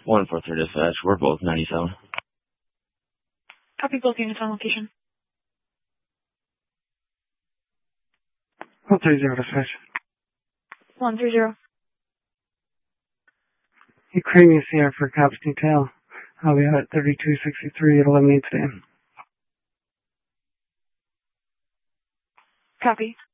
143 dispatch. We're both 97. Copy both units on location. 130 dispatch. 130. Ukrainian Sierra for cops detail. I'll be out at 3263 at 11:08 today. Copy.